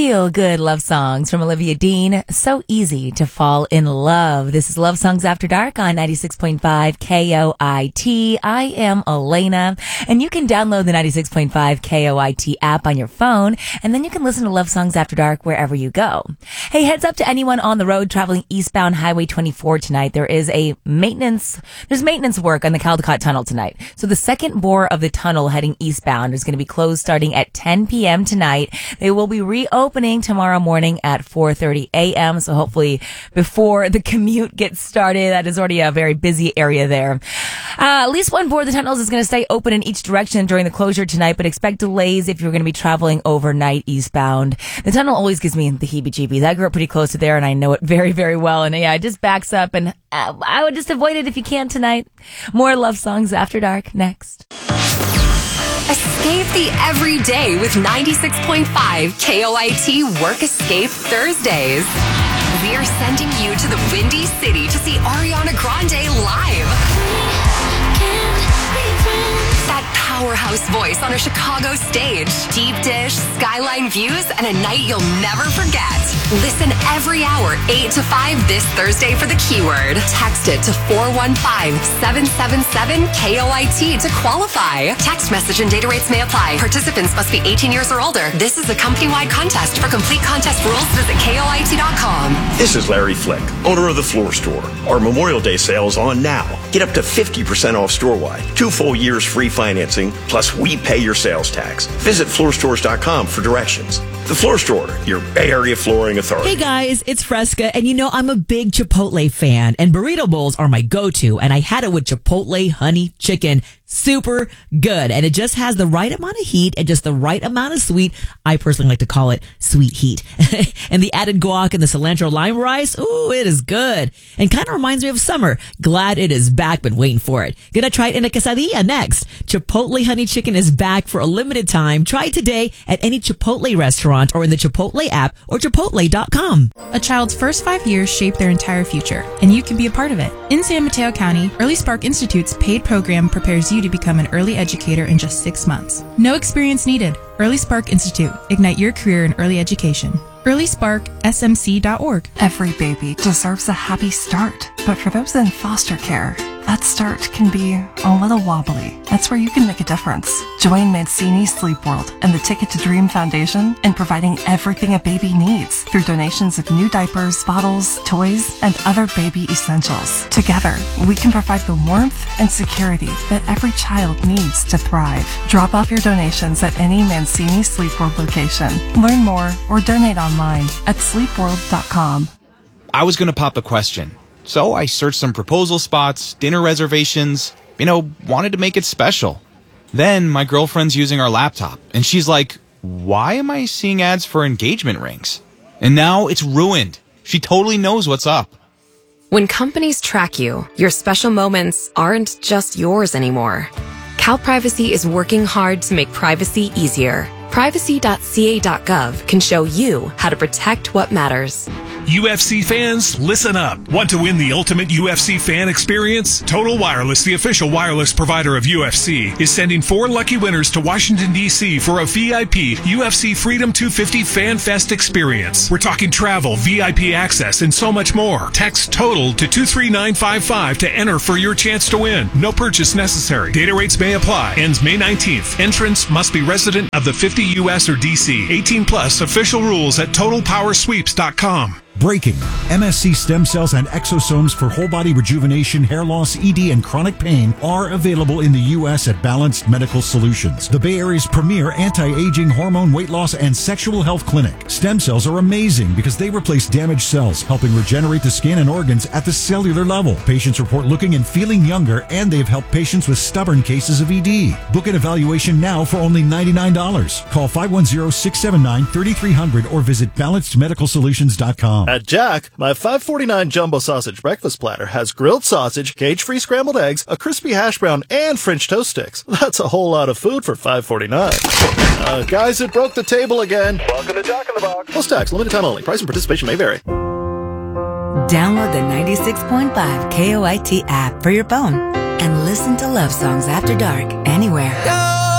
Feel good love songs from Olivia Dean. So easy to fall in love. This is Love Songs After Dark on 96.5 KOIT. I am Elena, and you can download the 96.5 KOIT app on your phone, and then you can listen to Love Songs After Dark wherever you go. Hey, heads up to anyone on the road traveling eastbound Highway 24 tonight. There's maintenance work on the Caldecott Tunnel tonight. So the second bore of the tunnel heading eastbound is going to be closed starting at 10 p.m. tonight. They will be reopening tomorrow morning at 4:30 a.m. So hopefully before the commute gets started, that is already a very busy area there. At least one bore of the tunnels is going to stay open in each direction during the closure tonight, but expect delays if you're going to be traveling overnight eastbound. The tunnel always gives me the heebie-jeebies. I grew up pretty close to there, and I know it very, very well. And yeah, it just backs up, and I would just avoid it if you can tonight. More Love Songs After Dark next. Escape the everyday with 96.5 KOIT Work Escape Thursdays. We are sending you to the Windy City to see Ariana Grande live. That powerhouse voice on a Chicago stage. Deep dish, skyline views, and a night you'll never forget. Listen every hour, 8 to 5 this Thursday for the keyword. Text it to 415-777-KOIT to qualify. Text message and data rates may apply. Participants must be 18 years or older. This is a company-wide contest. For complete contest rules, visit KOIT.com. This is Larry Flick, owner of The Floor Store. Our Memorial Day sale is on now. Get up to 50% off store-wide. 2 full years free financing, plus we pay your sales tax. Visit floorstores.com for directions. The Floor Store, your Bay Area flooring authority. Hey guys, it's Fresca, and you know I'm a big Chipotle fan, and burrito bowls are my go-to, and I had it with Chipotle honey chicken. Super good, and it just has the right amount of heat and just the right amount of sweet. I personally like to call it sweet heat. And the added guac and the cilantro lime rice, ooh, it is good. And kind of reminds me of summer. Glad it is back, been waiting for it. Gonna try it in a quesadilla next. Chipotle honey chicken is back for a limited time. Try it today at any Chipotle restaurant or in the Chipotle app or chipotle.com. A child's first 5 years shape their entire future, and you can be a part of it. In San Mateo County, Early Spark Institute's paid program prepares you to become an early educator in just 6 months. No experience needed. Early Spark Institute. Ignite your career in early education. EarlySparkSMC.org. Every baby deserves a happy start, but for those in foster care, that start can be a little wobbly. That's where you can make a difference. Join Mancini Sleep World and the Ticket to Dream Foundation in providing everything a baby needs through donations of new diapers, bottles, toys, and other baby essentials. Together, we can provide the warmth and security that every child needs to thrive. Drop off your donations at any Mancini Sleep World location. Learn more or donate online at sleepworld.com. I was going to pop a question. So I searched some proposal spots, dinner reservations, wanted to make it special. Then my girlfriend's using our laptop, and she's like, why am I seeing ads for engagement rings? And now it's ruined. She totally knows what's up. When companies track you, your special moments aren't just yours anymore. CalPrivacy is working hard to make privacy easier. Privacy.ca.gov can show you how to protect what matters. UFC fans, listen up. Want to win the ultimate UFC fan experience? Total Wireless, the official wireless provider of UFC, is sending 4 lucky winners to Washington, D.C. for a VIP UFC Freedom 250 Fan Fest experience. We're talking travel, VIP access, and so much more. Text TOTAL to 23955 to enter for your chance to win. No purchase necessary. Data rates may apply. Ends May 19th. Entrants must be resident of the 50 U.S. or D.C. 18 plus. Official rules at TotalPowerSweeps.com. Breaking. MSC stem cells and exosomes for whole body rejuvenation, hair loss, ED, and chronic pain are available in the U.S. at Balanced Medical Solutions, the Bay Area's premier anti-aging, hormone, weight loss, and sexual health clinic. Stem cells are amazing because they replace damaged cells, helping regenerate the skin and organs at the cellular level. Patients report looking and feeling younger, and they've helped patients with stubborn cases of ED. Book an evaluation now for only $99. Call 510-679-3300 or visit balancedmedicalsolutions.com. At Jack, my $5.49 jumbo sausage breakfast platter has grilled sausage, cage-free scrambled eggs, a crispy hash brown, and French toast sticks. That's a whole lot of food for $5.49. Guys, it broke the table again. Welcome to Jack in the Box. Plus tax, limited time only. Price and participation may vary. Download the 96.5 KOIT app for your phone and listen to Love Songs After Dark anywhere.